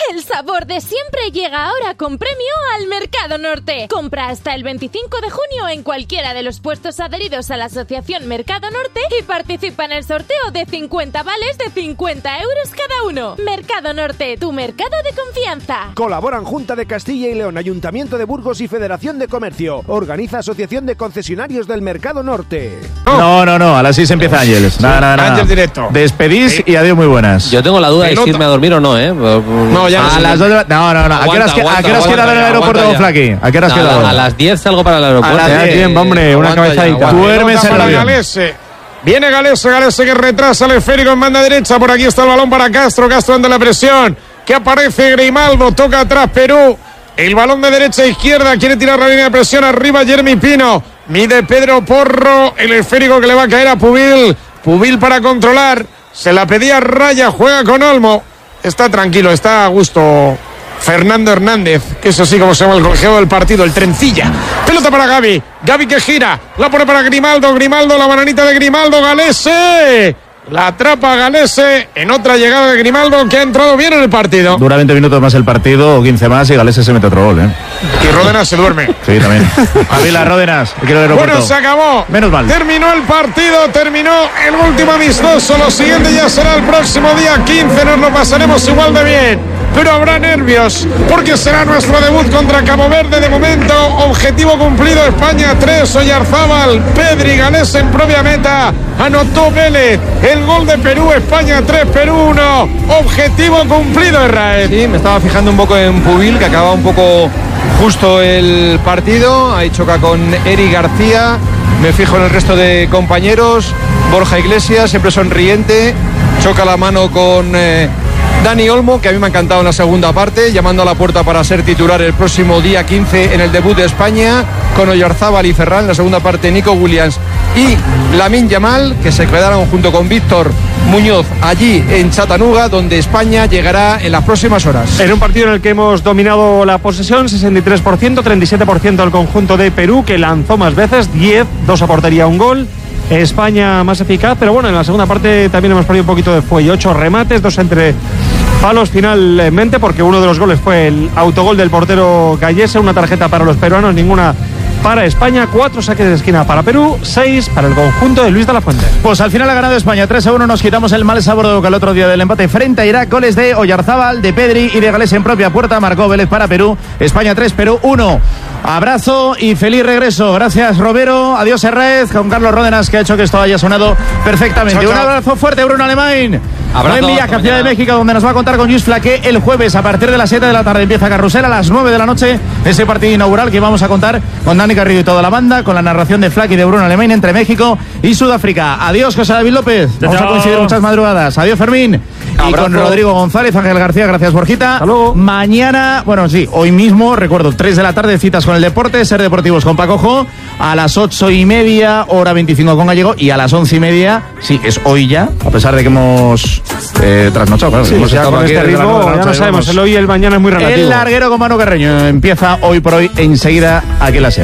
El sabor de siempre llega ahora con premio al Mercado Norte. Compra hasta el 25 de junio en cualquiera de los puestos adheridos a la Asociación Mercado Norte y participa en el sorteo de 50 vales de 50 euros cada uno. Mercado Norte, tu mercado de confianza. Colaboran Junta de Castilla y León, Ayuntamiento de Burgos y Federación de Comercio. Organiza Asociación de Concesionarios del Mercado Norte. No, a las 6 empieza Ángeles. Nada. Ángeles directo. Despedís y adiós, muy buenas. Yo tengo la duda de si irme a dormir o no, ¿eh? No, ya a las 2 de la... No. ¿A qué horas queda el aeropuerto, Flaqui? ¿A qué horas queda? A las 10 salgo para el aeropuerto. A las 10, bien, hombre, una cabezadita. Duermes en el avión. Viene Galese que retrasa el esférico en banda derecha. Por aquí está el balón para Castro ante la presión. Que aparece Grimaldo, toca atrás Perú. El balón de derecha a izquierda, quiere tirar la línea de presión. Arriba Jeremy Pino. Mide Pedro Porro. El esférico que le va a caer a Pubil. Pubil para controlar. Se la pedía Raya, juega con Olmo. Está tranquilo, está a gusto Fernando Hernández, que eso sí como se llama el colegiado del partido, el trencilla. Pelota para Gavi que gira, la pone para Grimaldo, la bananita de Grimaldo, Galese. La atrapa Galese en otra llegada de Grimaldo que ha entrado bien en el partido. Dura 20 minutos más el partido, o 15 más, y Galese se mete otro gol, Y Ródenas se duerme. Sí, también. Avila, Ródenas, bueno, se acabó. Menos mal. Terminó el partido, terminó el último amistoso. Lo siguiente ya será el próximo día 15. Nos lo pasaremos igual de bien, pero habrá nervios, porque será nuestro debut contra Cabo Verde. De momento, objetivo cumplido. España 3, Oyarzábal, Pedri, Galese en propia meta. Anotó Vélez. El gol de Perú, España 3, Perú 1. Objetivo cumplido, Israel. Sí, me estaba fijando un poco en Pubil, que acababa un poco justo el partido. Ahí choca con Eric García. Me fijo en el resto de compañeros. Borja Iglesias, siempre sonriente. Choca la mano con Dani Olmo, que a mí me ha encantado en la segunda parte, llamando a la puerta para ser titular el próximo día 15 en el debut de España, con Oyarzábal y Ferran. En la segunda parte, Nico Williams y Lamine Yamal, que se quedaron junto con Víctor Muñoz allí en Chattanooga, donde España llegará en las próximas horas. En un partido en el que hemos dominado la posesión, 63%, 37% al conjunto de Perú, que lanzó más veces, 10, 2 a portería, 1 gol. España más eficaz, pero bueno, en la segunda parte también hemos perdido un poquito de fuelle. 8 remates, 2 entre palos finalmente, porque uno de los goles fue el autogol del portero Gallese. Una tarjeta para los peruanos, ninguna para España. 4 saques de esquina para Perú, 6 para el conjunto de Luis de la Fuente. Pues al final ha ganado España 3-1. Nos quitamos el mal sabor de boca el otro día del empate frente a Irak. Goles de Oyarzábal, de Pedri y de Galese en propia puerta. Marcó Vélez para Perú. España 3, Perú 1. Abrazo y feliz regreso. Gracias, Robero. Adiós, Herrez. Con Carlos Ródenas, que ha hecho que esto haya sonado perfectamente. Chao, chao. Un abrazo fuerte, Bruno Alemán. Buen viaje a Ciudad de México, donde nos va a contar con Luis Flaqué el jueves a partir de las 7 de la tarde. Empieza Carrusel a las 9 de la noche. Ese partido inaugural que vamos a contar con Dani Garrido y toda la banda, con la narración de Flaqué y de Bruno Alemán entre México y Sudáfrica. Adiós, José David López. Vamos a coincidir muchas madrugadas. Adiós, Fermín. Y con Rodrigo González, Ángel García, gracias, Borjita. Mañana, bueno, sí, hoy mismo, recuerdo, 3 de la tarde, citas con el deporte, Ser Deportivos con Paco Jo. A las 8:30, hora 25 con Gallego. Y a las 11:30, sí, es hoy ya, a pesar de que hemos trasnochado, claro. Sí, hemos ya con este ritmo, ya no sabemos, el hoy y el mañana es muy relativo. El larguero con Manu Carreño empieza hoy por hoy, enseguida, aquí en la SER.